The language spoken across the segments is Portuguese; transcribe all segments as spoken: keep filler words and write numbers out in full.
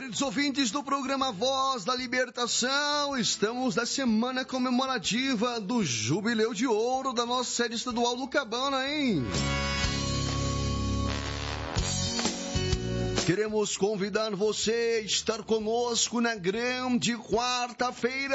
Queridos ouvintes do programa Voz da Libertação, estamos na semana comemorativa do Jubileu de Ouro da nossa sede estadual do Cabana, hein? Queremos convidar você a estar conosco na grande quarta-feira.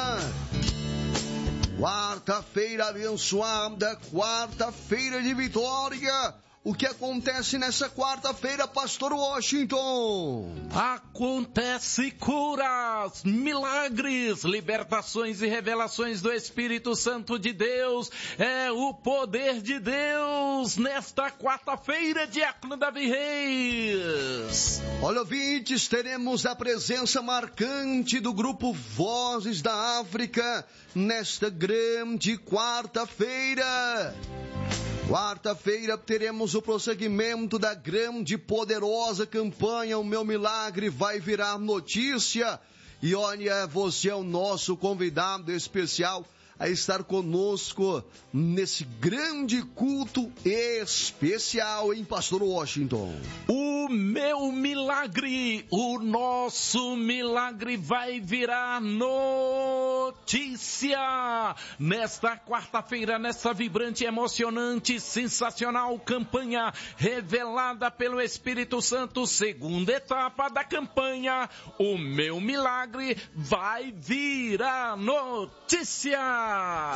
Quarta-feira abençoada, quarta-feira de vitória. O que acontece nessa quarta-feira, Pastor Washington? Acontece curas, milagres, libertações e revelações do Espírito Santo de Deus. É o poder de Deus nesta quarta-feira, Diácono Davi Reis. Olha, ouvintes, teremos a presença marcante do grupo Vozes da África nesta grande quarta-feira. Quarta-feira teremos o prosseguimento da grande e poderosa campanha O Meu Milagre Vai Virar Notícia. E olha, você é o nosso convidado especial a estar conosco nesse grande culto especial, hein, Pastor Washington? O meu milagre, o nosso milagre vai virar notícia. Nesta quarta-feira, nessa vibrante, emocionante, sensacional campanha revelada pelo Espírito Santo, segunda etapa da campanha, o meu milagre vai virar notícia.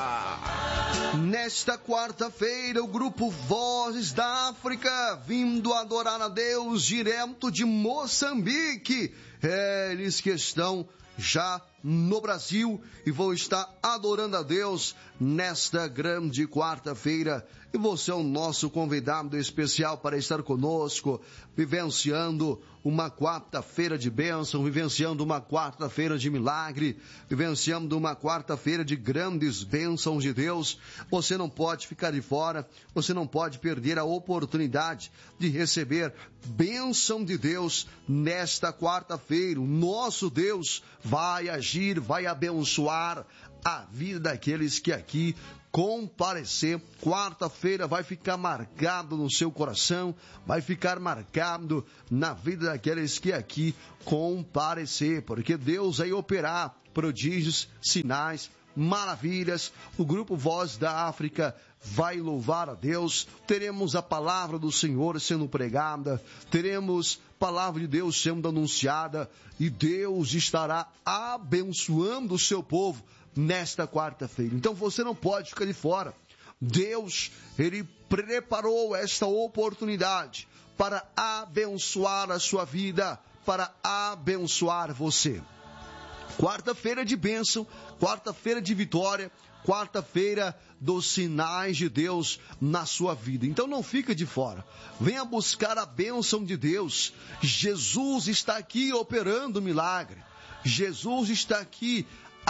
Nesta quarta-feira, o grupo Vozes da África, vindo adorar a Deus direto de Moçambique. É, eles que estão já no Brasil e vão estar adorando a Deus nesta grande quarta-feira. E você é o nosso convidado especial para estar conosco, vivenciando uma quarta-feira de bênção, vivenciando uma quarta-feira de milagre, vivenciando uma quarta-feira de grandes bênçãos de Deus. Você não pode ficar de fora, você não pode perder a oportunidade de receber bênção de Deus nesta quarta-feira. O nosso Deus vai agir, vai abençoar a vida daqueles que aqui comparecer. Quarta-feira vai ficar marcado no seu coração, vai ficar marcado na vida daqueles que aqui comparecer, porque Deus vai operar prodígios, sinais, maravilhas. O grupo Voz da África vai louvar a Deus. Teremos a palavra do Senhor sendo pregada, teremos palavra de Deus sendo anunciada, e Deus estará abençoando o seu povo nesta quarta-feira. Então você não pode ficar de fora. Deus, Ele preparou esta oportunidade para abençoar a sua vida, para abençoar você. Quarta-feira de bênção, quarta-feira de vitória, quarta-feira dos sinais de Deus na sua vida. Então não fica de fora. Venha buscar a bênção de Deus. Jesus está aqui operando milagre. Jesus está aqui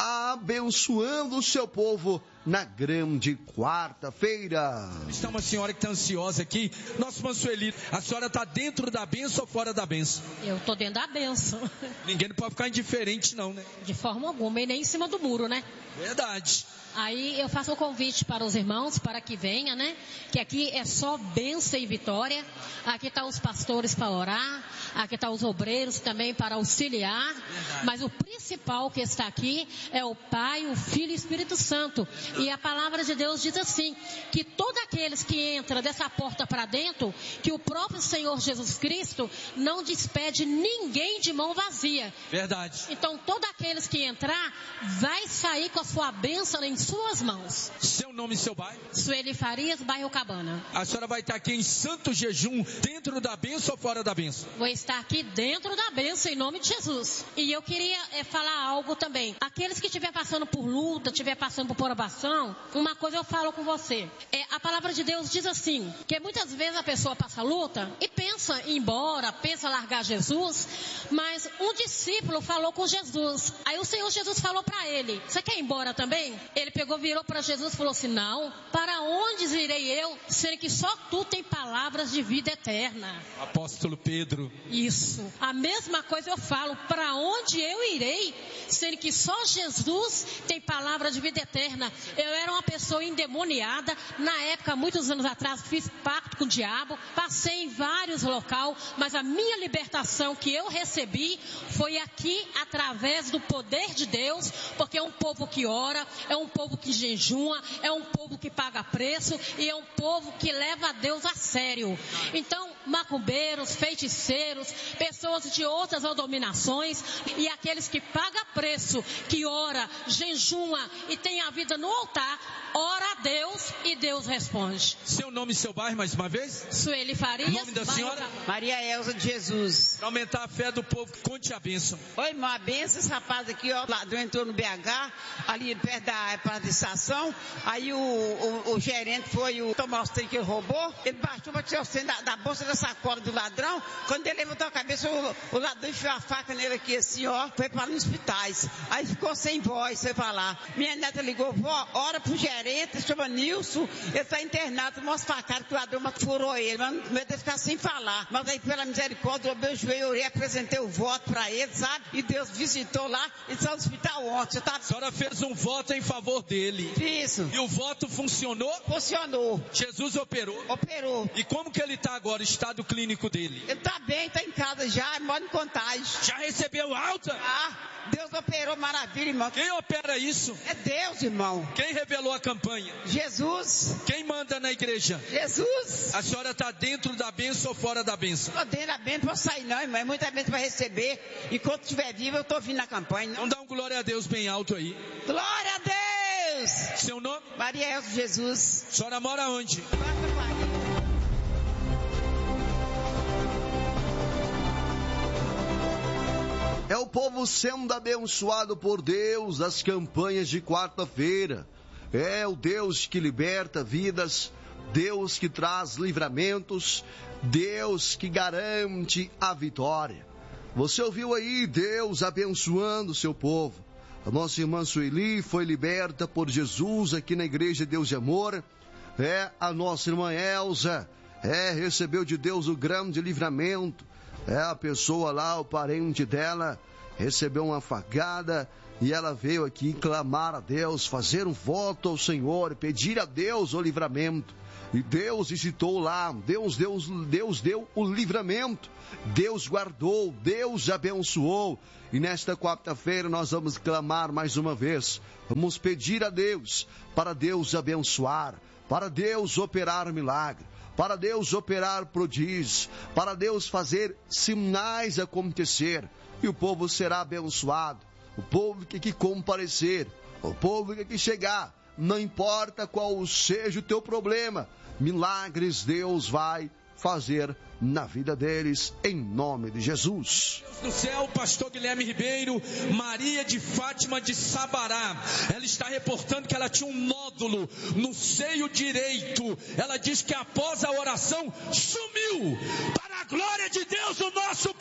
abençoando o seu povo na grande quarta-feira. Está uma senhora que está ansiosa aqui. Nosso Mansuelito, a senhora está dentro da bênção ou fora da bênção? Eu estou dentro da bênção. Ninguém não pode ficar indiferente não, né? De forma alguma, e nem em cima do muro, né? Verdade. Aí eu faço o convite para os irmãos, para que venha, né? Que aqui é só bênção e vitória. Aqui estão os pastores para orar. Aqui estão os obreiros também para auxiliar. Verdade. Mas o principal que está aqui é o Pai, o Filho e o Espírito Santo. E a palavra de Deus diz assim, que todos aqueles que entram dessa porta para dentro, que o próprio Senhor Jesus Cristo não despede ninguém de mão vazia. Verdade. Então todos aqueles que entrar, vai sair com a sua bênção em suas mãos. Seu nome e seu bairro? Sueli Farias, bairro Cabana. A senhora vai estar aqui em santo jejum, dentro da bênção ou fora da bênção? Vou estar aqui dentro da bênção, em nome de Jesus. E eu queria é, falar algo também. Aqueles que estiver passando por luta, estiver passando por provação, uma coisa eu falo com você. É, a palavra de Deus diz assim, que muitas vezes a pessoa passa luta e pensa em ir embora, pensa em largar Jesus, mas um discípulo falou com Jesus. Aí o Senhor Jesus falou para ele, você quer ir embora também? Ele pegou, virou para Jesus e falou assim, não, para onde irei eu, sendo que só tu tem palavras de vida eterna? Apóstolo Pedro. Isso, a mesma coisa eu falo, para onde eu irei, sendo que só Jesus tem palavra de vida eterna. Eu era uma pessoa endemoniada, na época, muitos anos atrás, fiz pacto com o diabo, passei em vários locais, mas a minha libertação que eu recebi aqui, foi aqui através do poder de Deus, porque é um povo que ora, é um povo que jejua, é um povo que paga preço e é um povo que leva a Deus a sério. Então, macumbeiros, feiticeiros, pessoas de outras denominações e aqueles que pagam preço, que ora, jejua e tem a vida no altar, ora a Deus e Deus responde. Seu nome e seu bairro mais uma vez? Sueli Farias. Nome da senhora? Maria Elza de Jesus. Para aumentar a fé do povo, conte a bênção. Oi, irmão, a bênção, esse rapaz aqui, ó, lá entrou no B H, ali perto da praça de estação, aí o, o, o gerente foi o Tomás que ele roubou, ele baixou para tirar o centro da, da bolsa da sacola do ladrão, quando ele levantou a cabeça, o, o ladrão enfiou a faca nele aqui assim, ó, foi para os hospitais, aí ficou sem voz, foi para lá. Minha neta ligou, vó, ora pro gerente, chama Nilson, ele está internado, mostra facada que o ladrão furou ele, mas meu Deus ficar sem falar, mas aí pela misericórdia, eu meu joelho, eu orei, apresentei o voto para ele, sabe, e Deus visitou lá, e está no hospital ontem. Tá... A senhora fez um voto em favor dele. Isso. E o voto funcionou? Funcionou. Jesus operou? Operou. E como que ele está agora, o estado clínico dele? Ele está bem, está em casa já, mora em Contagem. Já recebeu alta? Ah, Deus operou, maravilha, irmão. Quem opera isso? É Deus, irmão. Quem revelou a campanha? Jesus. Quem manda na igreja? Jesus. A senhora está dentro da bênção ou fora da bênção? Estou dentro da bênção, não posso sair não, irmão. É muita bênção para receber. Enquanto estiver vivo, eu estou vindo na campanha. Não? Então dá um glória a Deus bem alto aí. Glória a Deus. Seu nome? Maria Elza Jesus. A senhora mora onde? É o povo sendo abençoado por Deus nas campanhas de quarta-feira. É o Deus que liberta vidas, Deus que traz livramentos, Deus que garante a vitória. Você ouviu aí Deus abençoando o seu povo. A nossa irmã Sueli foi liberta por Jesus aqui na Igreja Deus de Amor. É, a nossa irmã Elza, é, recebeu de Deus o grande livramento. É, a pessoa lá, o parente dela, recebeu uma facada e ela veio aqui clamar a Deus, fazer um voto ao Senhor, pedir a Deus o livramento. E Deus visitou lá, Deus, Deus, Deus deu o livramento, Deus guardou, Deus abençoou. E nesta quarta-feira nós vamos clamar mais uma vez, vamos pedir a Deus, para Deus abençoar, para Deus operar milagre, para Deus operar prodígios, para Deus fazer sinais acontecer, e o povo será abençoado, o povo que aqui comparecer, o povo que aqui chegar, não importa qual seja o teu problema, milagres Deus vai fazer na vida deles, em nome de Jesus. Deus do céu, pastor Guilherme Ribeiro, Maria de Fátima de Sabará, ela está reportando que ela tinha um nódulo no seio direito. Ela diz que após a oração sumiu, para a glória de Deus, o nosso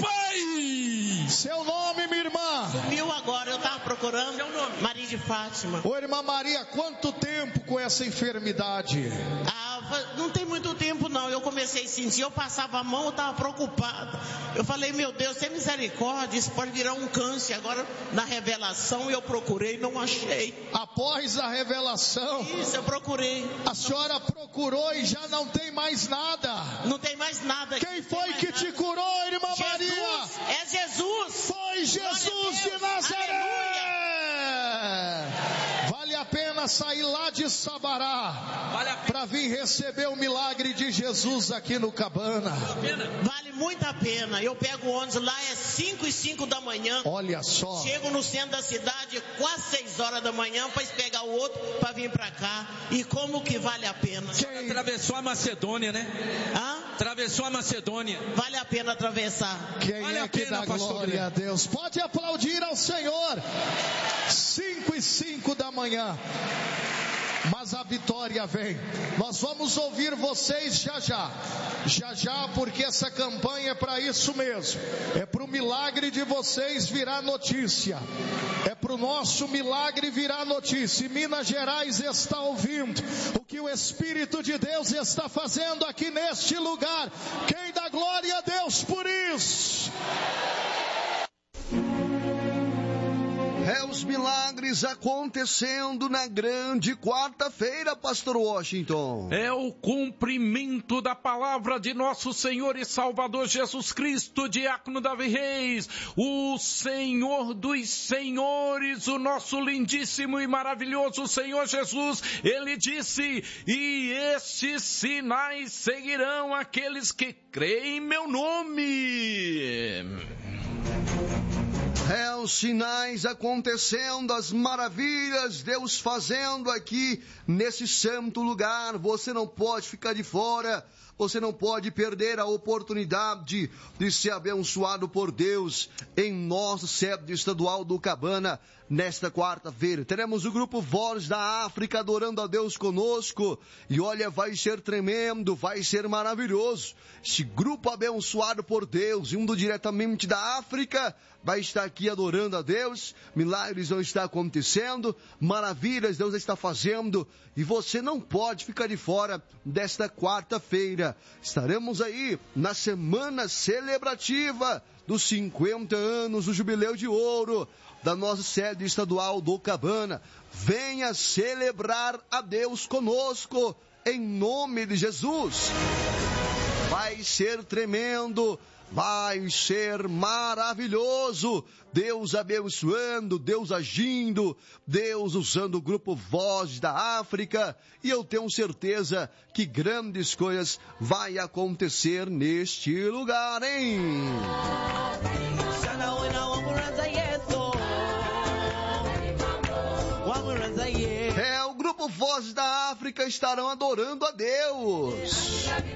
Pai. Seu nome, minha irmã? Sumiu agora, eu estava procurando. Seu nome? Maria de Fátima. Ô irmã Maria, quanto tempo com essa enfermidade? Ah, não tem muito tempo não, eu comecei a sentir, eu passava a mão, eu estava preocupada. Eu falei, meu Deus, tem misericórdia, isso pode virar um câncer. Agora, na revelação, eu procurei e não achei. Após a revelação? Isso, eu procurei. A senhora procurou e já não tem mais nada? Não tem mais nada. Quem foi que nada. te curou, irmã Jesus, Maria? é Jesus. Foi Jesus de Nazaré. Aleluia. Vale a pena sair lá de Sabará vale para vir receber o milagre de Jesus aqui no Cabana. Vale muito a pena. Eu pego o ônibus lá, é cinco e cinco da manhã. Olha só. Chego no centro da cidade quase seis horas da manhã para pegar o outro para vir para cá. E como que vale a pena? Quem atravessou a Macedônia, né? Hã? Atravessou a Macedônia. Vale a pena atravessar. Quem vale é que dá glória a Deus? Pode aplaudir ao Senhor. Cinco e cinco da manhã. Mas a vitória vem. Nós vamos ouvir vocês já já. Já já, porque essa campanha é para isso mesmo. É para o milagre de vocês virar notícia. É para o nosso milagre virar notícia. E Minas Gerais está ouvindo o que o Espírito de Deus está fazendo aqui neste lugar. Quem dá glória a Deus por isso? É os milagres acontecendo na grande quarta-feira, pastor Washington. É o cumprimento da palavra de nosso Senhor e Salvador Jesus Cristo, diácono Davi Reis, o Senhor dos senhores, o nosso lindíssimo e maravilhoso Senhor Jesus. Ele disse: e estes sinais seguirão aqueles que creem em meu nome. É, os sinais acontecendo, as maravilhas, Deus fazendo aqui nesse santo lugar. Você não pode ficar de fora, você não pode perder a oportunidade de ser abençoado por Deus em nosso C E B estadual do Cabana. Nesta quarta-feira teremos o grupo Voz da África adorando a Deus conosco. E olha, vai ser tremendo, vai ser maravilhoso. Esse grupo abençoado por Deus, indo diretamente da África, vai estar aqui adorando a Deus. Milagres vão estar acontecendo, maravilhas Deus está fazendo. E você não pode ficar de fora desta quarta-feira. Estaremos aí na semana celebrativa dos cinquenta anos do Jubileu de Ouro da nossa sede estadual do Cabana. Venha celebrar a Deus conosco, em nome de Jesus. Vai ser tremendo, vai ser maravilhoso. Deus abençoando, Deus agindo, Deus usando o grupo Voz da África. E eu tenho certeza que grandes coisas vai acontecer neste lugar, hein? É, o grupo Voz da África estarão adorando a Deus.